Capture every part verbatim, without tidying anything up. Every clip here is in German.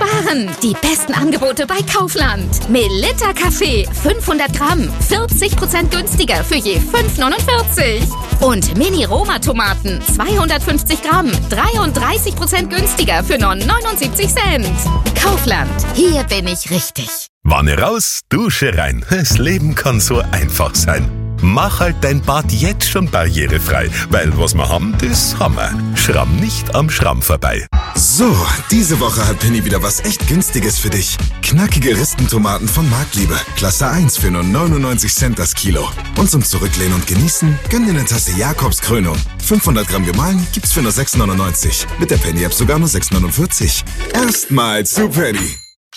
sparen. Die besten Angebote bei Kaufland. Melitta Kaffee, fünfhundert Gramm, vierzig Prozent günstiger für je fünf neunundvierzig. Und Mini-Roma-Tomaten, zweihundertfünfzig Gramm, dreiunddreißig Prozent günstiger für nur neunundsiebzig Cent. Kaufland, hier bin ich richtig. Wanne raus, Dusche rein. Das Leben kann so einfach sein. Mach halt dein Bad jetzt schon barrierefrei, weil was wir haben, das haben wir. Schramm nicht am Schramm vorbei. So, diese Woche hat Penny wieder was echt Günstiges für dich. Knackige Ristentomaten von Marktliebe. Klasse eins für nur neunundneunzig Cent das Kilo. Und zum Zurücklehnen und Genießen, gönn dir eine Tasse Jakobs Krönung. fünfhundert Gramm gemahlen gibt's für nur sechs neunundneunzig. Mit der Penny-App sogar nur sechs neunundvierzig. Erstmal zu Penny.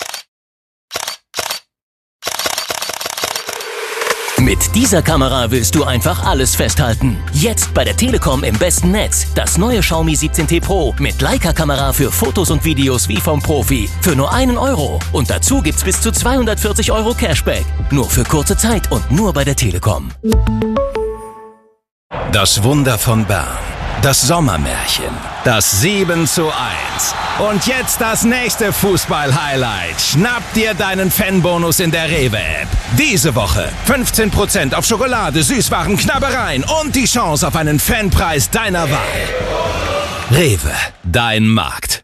Mit dieser Kamera willst du einfach alles festhalten. Jetzt bei der Telekom im besten Netz. Das neue Xiaomi siebzehn T Pro mit Leica-Kamera für Fotos und Videos wie vom Profi. Für nur einen Euro. Und dazu gibt's bis zu zweihundertvierzig Euro Cashback. Nur für kurze Zeit und nur bei der Telekom. Das Wunder von Bern. Das Sommermärchen. Das sieben zu eins. Und jetzt das nächste Fußball-Highlight. Schnapp dir deinen Fanbonus in der Rewe-App. Diese Woche fünfzehn Prozent auf Schokolade, Süßwaren, Knabbereien und die Chance auf einen Fanpreis deiner Wahl. Rewe, dein Markt.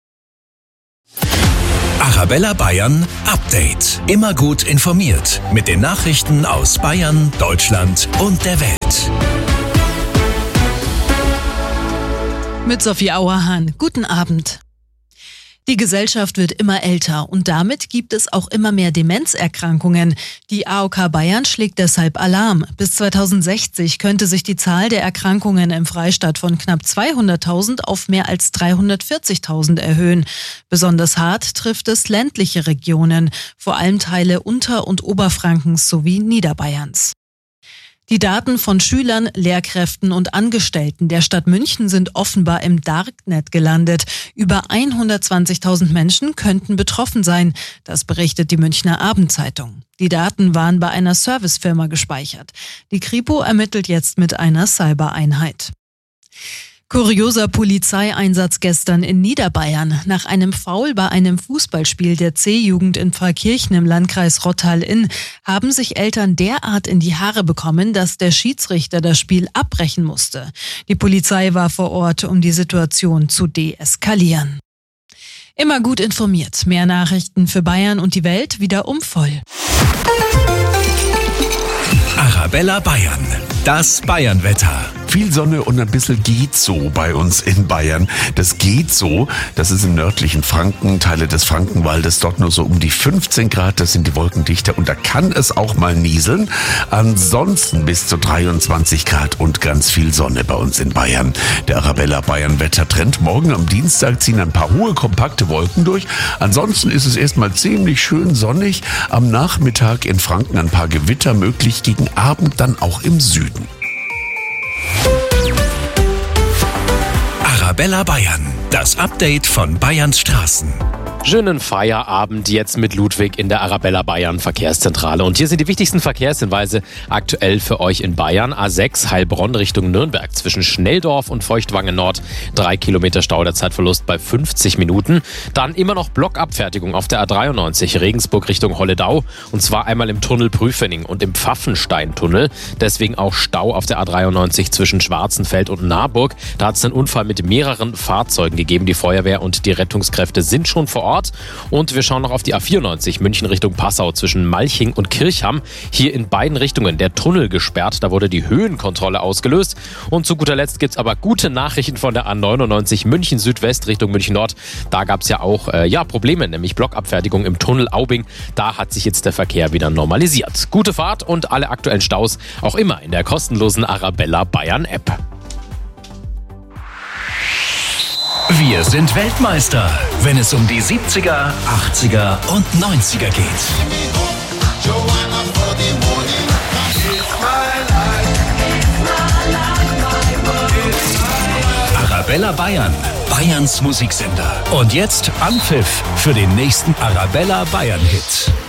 Arabella Bayern Update. Immer gut informiert mit den Nachrichten aus Bayern, Deutschland und der Welt. Mit Sophie Auerhahn. Guten Abend. Die Gesellschaft wird immer älter und damit gibt es auch immer mehr Demenzerkrankungen. Die A O K Bayern schlägt deshalb Alarm. Bis zweitausendsechzig könnte sich die Zahl der Erkrankungen im Freistaat von knapp zweihunderttausend auf mehr als dreihundertvierzigtausend erhöhen. Besonders hart trifft es ländliche Regionen, vor allem Teile Unter- und Oberfrankens sowie Niederbayerns. Die Daten von Schülern, Lehrkräften und Angestellten der Stadt München sind offenbar im Darknet gelandet. Über hundertzwanzigtausend Menschen könnten betroffen sein. Das berichtet die Münchner Abendzeitung. Die Daten waren bei einer Servicefirma gespeichert. Die Kripo ermittelt jetzt mit einer Cybereinheit. Kurioser Polizeieinsatz gestern in Niederbayern. Nach einem Foul bei einem Fußballspiel der C-Jugend in Pfarrkirchen im Landkreis Rottal-Inn haben sich Eltern derart in die Haare bekommen, dass der Schiedsrichter das Spiel abbrechen musste. Die Polizei war vor Ort, um die Situation zu deeskalieren. Immer gut informiert. Mehr Nachrichten für Bayern und die Welt wieder um voll. Arabella Bayern. Das Bayernwetter. Viel Sonne und ein bisschen geht so bei uns in Bayern. Das geht so, das ist im nördlichen Franken, Teile des Frankenwaldes, dort nur so um die fünfzehn Grad, das sind die Wolken dichter und da kann es auch mal nieseln. Ansonsten bis zu dreiundzwanzig Grad und ganz viel Sonne bei uns in Bayern. Der Arabella Bayern Wettertrend. Morgen am Dienstag ziehen ein paar hohe, kompakte Wolken durch. Ansonsten ist es erstmal ziemlich schön sonnig. Am Nachmittag in Franken ein paar Gewitter möglich, gegen Abend dann auch im Süden. Arabella Bayern, das Update von Bayerns Straßen. Schönen Feierabend jetzt mit Ludwig in der Arabella Bayern Verkehrszentrale. Und hier sind die wichtigsten Verkehrshinweise aktuell für euch in Bayern. A sechs Heilbronn Richtung Nürnberg zwischen Schnelldorf und Feuchtwangen Nord. Drei Kilometer Stau, der Zeitverlust bei fünfzig Minuten. Dann immer noch Blockabfertigung auf der A dreiundneunzig Regensburg Richtung Holledau. Und zwar einmal im Tunnel Prüfening und im Pfaffensteintunnel. Deswegen auch Stau auf der A dreiundneunzig zwischen Schwarzenfeld und Naarburg. Da hat es einen Unfall mit mehreren Fahrzeugen gegeben. Die Feuerwehr und die Rettungskräfte sind schon vor Ort. Und wir schauen noch auf die A vierundneunzig München Richtung Passau zwischen Malching und Kirchham. Hier in beiden Richtungen der Tunnel gesperrt. Da wurde die Höhenkontrolle ausgelöst. Und zu guter Letzt gibt es aber gute Nachrichten von der A neunundneunzig München Südwest Richtung München Nord. Da gab es ja auch äh, ja, Probleme, nämlich Blockabfertigung im Tunnel Aubing. Da hat sich jetzt der Verkehr wieder normalisiert. Gute Fahrt und alle aktuellen Staus auch immer in der kostenlosen Arabella Bayern App. Wir sind Weltmeister, wenn es um die siebziger, achtziger und neunziger geht. Arabella Bayern, Bayerns Musiksender. Und jetzt Anpfiff für den nächsten Arabella Bayern Hit.